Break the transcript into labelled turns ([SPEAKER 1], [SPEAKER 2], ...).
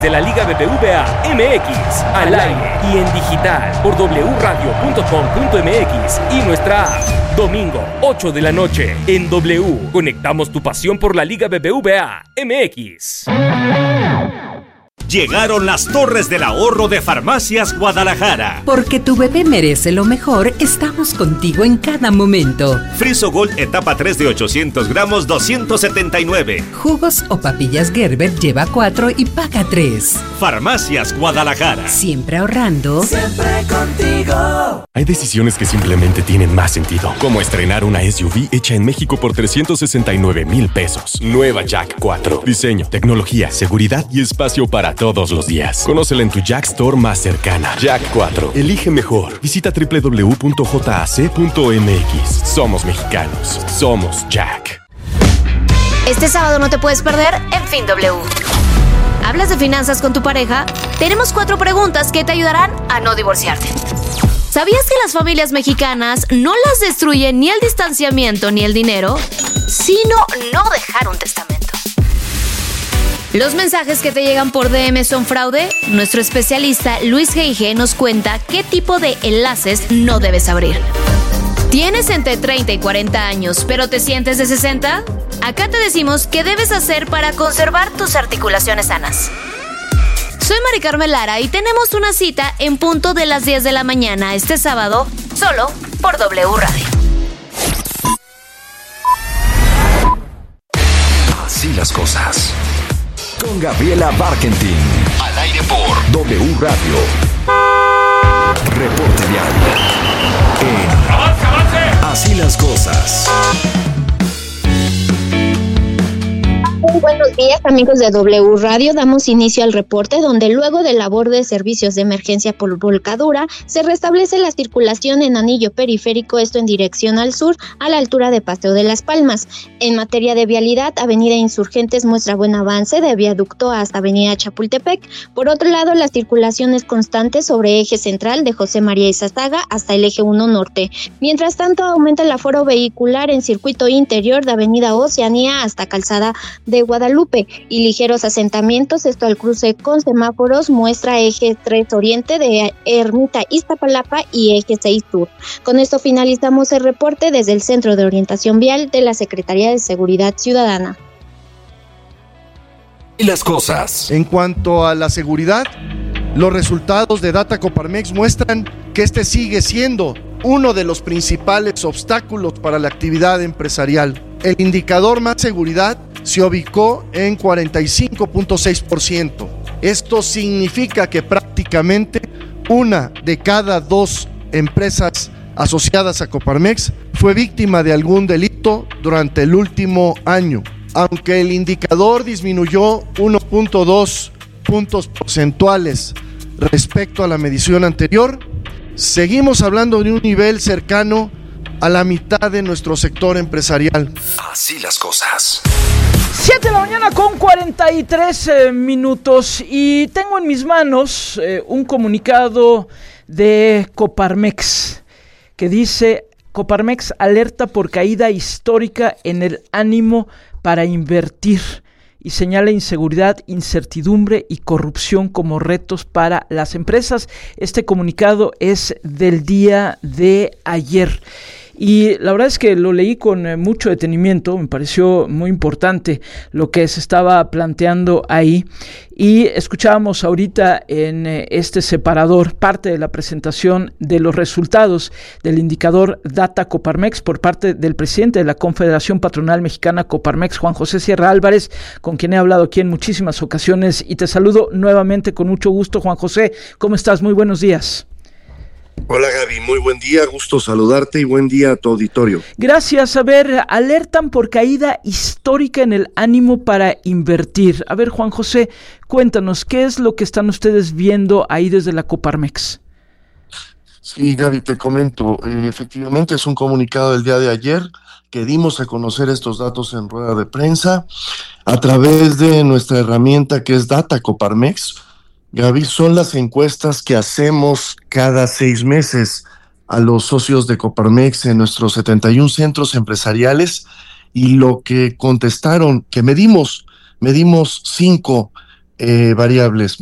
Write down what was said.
[SPEAKER 1] de la Liga BBVA MX, al aire y en digital por wradio.com.mx y nuestra app. Domingo, 8 de la noche, en W. Conectamos tu pasión por la Liga BBVA MX.
[SPEAKER 2] Llegaron las Torres del Ahorro de Farmacias Guadalajara.
[SPEAKER 3] Porque tu bebé merece lo mejor, estamos contigo en cada momento.
[SPEAKER 2] Friso Gold etapa 3 de 800 gramos, 279.
[SPEAKER 3] Jugos o papillas Gerber lleva 4 y paga 3.
[SPEAKER 2] Farmacias Guadalajara.
[SPEAKER 3] Siempre ahorrando.
[SPEAKER 4] Siempre contigo.
[SPEAKER 5] Hay decisiones que simplemente tienen más sentido. Como estrenar una SUV hecha en México por 369,000 pesos. Nueva Jack 4. Diseño, tecnología, seguridad y espacio para todos los días. Conócela en tu Jack Store más cercana. Jack 4. Elige mejor. Visita www.jac.mx. Somos mexicanos. Somos Jack.
[SPEAKER 6] Este sábado no te puedes perder En Fin W. ¿Hablas de finanzas con tu pareja? Tenemos 4 preguntas que te ayudarán a no divorciarte. ¿Sabías que las familias mexicanas no las destruyen ni el distanciamiento ni el dinero, sino no dejar un testamento? ¿Los mensajes que te llegan por DM son fraude? Nuestro especialista Luis G.I.G. nos cuenta qué tipo de enlaces no debes abrir. ¿Tienes entre 30 y 40 años, pero te sientes de 60? Acá te decimos qué debes hacer para conservar tus articulaciones sanas. Soy Mari Carmen Lara y tenemos una cita en punto de las 10 de la mañana este sábado, solo por W Radio.
[SPEAKER 7] Así las cosas. Con Gabriela Barkentin. Al aire por W Radio. Reporte vial. ¡Avance! Así las cosas.
[SPEAKER 8] Muy buenos días, amigos de W Radio. Damos inicio al reporte donde luego de labor de servicios de emergencia por volcadura se restablece la circulación en anillo periférico, esto en dirección al sur, a la altura de Paseo de las Palmas. En materia de vialidad, Avenida Insurgentes muestra buen avance de viaducto hasta Avenida Chapultepec. Por otro lado, la circulación es constante sobre eje central de José María Izazaga hasta el eje 1 norte. Mientras tanto, aumenta el aforo vehicular en circuito interior de Avenida Oceanía hasta Calzada de Guadalupe y ligeros asentamientos, esto al cruce con semáforos, muestra eje 3 oriente de Ermita Iztapalapa y eje 6 sur. Con esto finalizamos el reporte desde el Centro de Orientación Vial de la Secretaría de Seguridad Ciudadana.
[SPEAKER 7] Y las cosas.
[SPEAKER 9] En cuanto a la seguridad, los resultados de Data Coparmex muestran que este sigue siendo uno de los principales obstáculos para la actividad empresarial. El indicador más seguridad se ubicó en 45.6%. Esto significa que prácticamente 1 de cada 2 empresas asociadas a Coparmex fue víctima de algún delito durante el último año. Aunque el indicador disminuyó 1.2 puntos porcentuales respecto a la medición anterior, seguimos hablando de un nivel cercano a la mitad de nuestro sector empresarial.
[SPEAKER 7] Así las cosas.
[SPEAKER 10] 7 de la mañana con 43 minutos y tengo en mis manos un comunicado de Coparmex que dice: Coparmex alerta por caída histórica en el ánimo para invertir y señala inseguridad, incertidumbre y corrupción como retos para las empresas. Este comunicado es del día de ayer. Y la verdad es que lo leí con mucho detenimiento, me pareció muy importante lo que se estaba planteando ahí. Y escuchábamos ahorita en este separador parte de la presentación de los resultados del indicador Data Coparmex por parte del presidente de la Confederación Patronal Mexicana Coparmex, Juan José Sierra Álvarez, con quien he hablado aquí en muchísimas ocasiones. Y te saludo nuevamente con mucho gusto, Juan José. ¿Cómo estás? Muy buenos días.
[SPEAKER 9] Hola Gaby, muy buen día, gusto saludarte y buen día a tu auditorio.
[SPEAKER 10] Gracias. A ver, alertan por caída histórica en el ánimo para invertir. A ver, Juan José, cuéntanos, ¿qué es lo que están ustedes viendo ahí desde la Coparmex?
[SPEAKER 9] Sí, Gaby, te comento, efectivamente es un comunicado del día de ayer que dimos a conocer estos datos en rueda de prensa a través de nuestra herramienta que es Data Coparmex. Gaby, son las encuestas que hacemos cada 6 meses a los socios de Coparmex en nuestros 71 centros empresariales, y lo que contestaron, que medimos 5 variables